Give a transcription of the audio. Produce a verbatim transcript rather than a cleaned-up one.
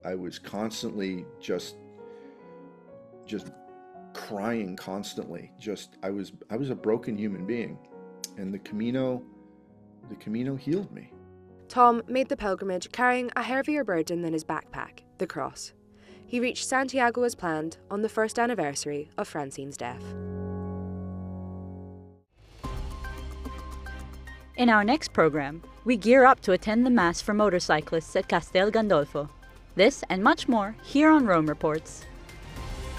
I was constantly just just crying constantly. Just I was I was a broken human being, and the Camino the Camino healed me. Tom made the pilgrimage carrying a heavier burden than his backpack, the cross. He reached Santiago as planned on the first anniversary of Francine's death. In our next program, we gear up to attend the Mass for motorcyclists at Castel Gandolfo. This and much more here on Rome Reports.